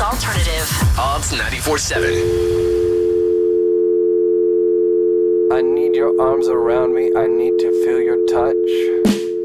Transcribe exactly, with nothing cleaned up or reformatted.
Texas's alternative. Odds ninety-four seven. I need your arms around me, I need to feel your touch.